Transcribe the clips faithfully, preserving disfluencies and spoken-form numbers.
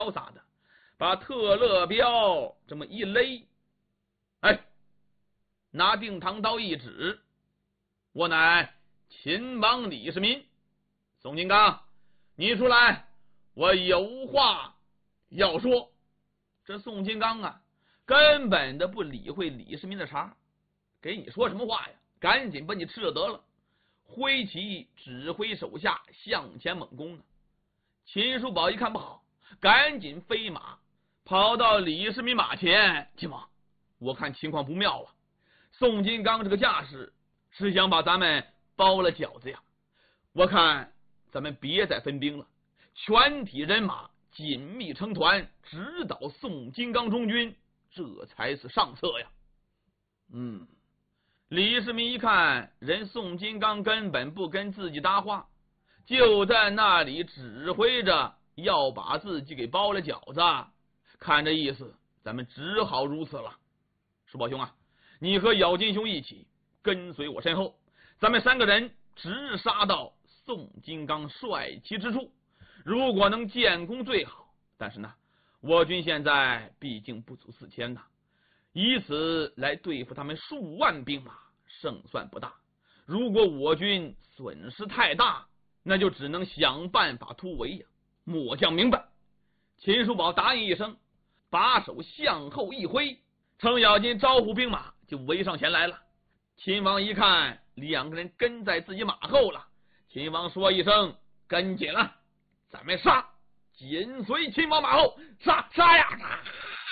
洒的把特勒彪这么一勒，哎，拿定唐刀一指，我乃秦王李世民。宋金刚，你出来，我有话要说。这宋金刚啊，根本的不理会李世民的茬，给你说什么话呀？赶紧把你吃了得了！挥旗指挥手下向前猛攻啊！秦叔宝一看不好，赶紧飞马跑到李世民马前。秦王，我看情况不妙啊！宋金刚这个架势是想把咱们包了饺子呀！我看咱们别再分兵了，全体人马紧密成团，直捣宋金刚中军，这才是上策呀！嗯。李世民一看人宋金刚根本不跟自己搭话，就在那里指挥着要把自己给包了饺子，看这意思咱们只好如此了。叔宝兄啊，你和咬金兄一起跟随我身后，咱们三个人直杀到宋金刚帅旗之处，如果能建功最好，但是呢我军现在毕竟不足四千呐，以此来对付他们数万兵马，胜算不大。如果我军损失太大，那就只能想办法突围呀！末将明白。秦叔宝答应一声，把手向后一挥，程咬金招呼兵马就围上前来了。秦王一看两个人跟在自己马后了，秦王说一声：“跟紧了，咱们杀！”紧随秦王马后，杀杀呀！杀！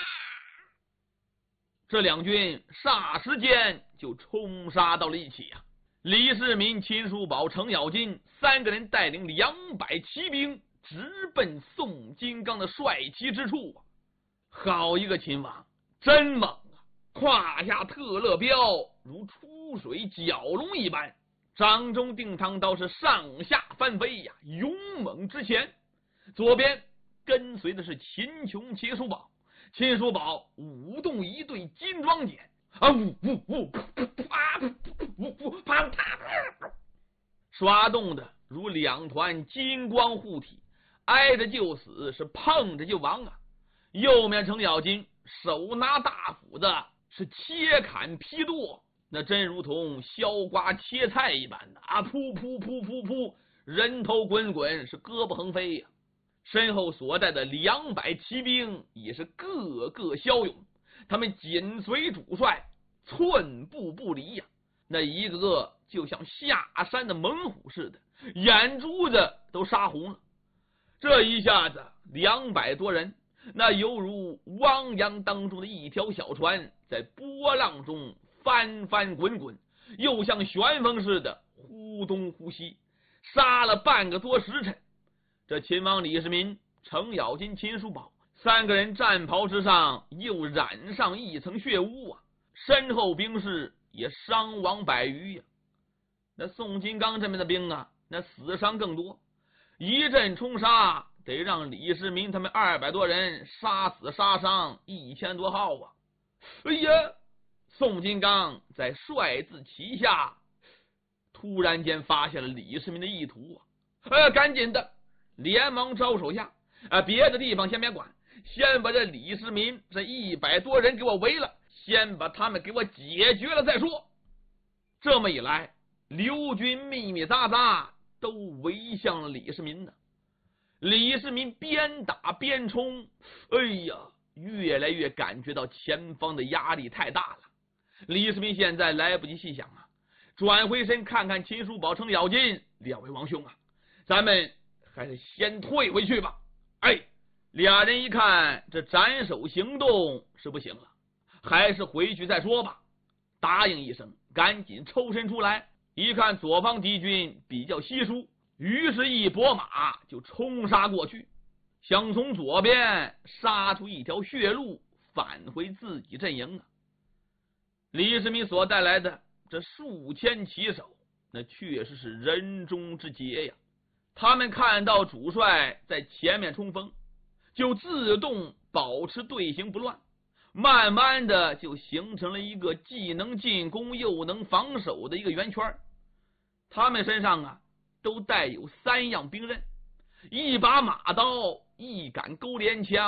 这两军霎时间就冲杀到了一起呀！李世民、秦叔宝、程咬金三个人带领两百骑兵直奔宋金刚的帅旗之处啊！好一个秦王，真猛啊！胯下特勒彪如出水蛟龙一般，掌中定唐刀是上下翻飞呀，勇猛直前。左边跟随的是秦琼、秦叔宝，秦叔宝舞动一对金装锏啊，呜呜呜，啪呜呜啪啪，刷动的如两团金光护体，挨着就死，是碰着就亡啊！右面程咬金手拿大斧子，是切砍劈剁，那真如同削瓜切菜一般的啊！噗噗噗噗噗，人头滚滚，是胳膊横飞呀！身后所带的两百骑兵也是个个骁勇，他们紧随主帅，寸步不离呀！那一个个就像下山的猛虎似的，眼珠子都杀红了。这一下子两百多人，那犹如汪洋当中的一条小船，在波浪中翻翻滚滚，又像旋风似的忽东忽西，杀了半个多时辰。这秦王李世民、程咬金、秦叔宝三个人战袍之上又染上一层血污啊，身后兵士也伤亡百余呀。那宋金刚这边的兵啊，那死伤更多，一阵冲杀得让李世民他们二百多人杀死杀伤一千多号啊！哎呀，宋金刚在帅字旗下突然间发现了李世民的意图啊！呃，赶紧的连忙招手下啊，别的地方先别管，先把这李世民这一百多人给我围了，先把他们给我解决了再说。这么一来，刘军密密匝匝都围向了李世民呢。李世民边打边冲，哎呀，越来越感觉到前方的压力太大了。李世民现在来不及细想啊，转回身看看秦叔宝、程咬金，两位王兄啊，咱们还是先退回去吧。哎，俩人一看这斩首行动是不行了，还是回去再说吧。答应一声，赶紧抽身出来，一看左方敌军比较稀疏，于是一拨马就冲杀过去，想从左边杀出一条血路返回自己阵营啊。李世民所带来的这数千骑手，那确实是人中之杰呀。他们看到主帅在前面冲锋，就自动保持队形不乱，慢慢的就形成了一个既能进攻又能防守的一个圆圈。他们身上啊都带有三样兵刃，一把马刀，一杆钩镰枪，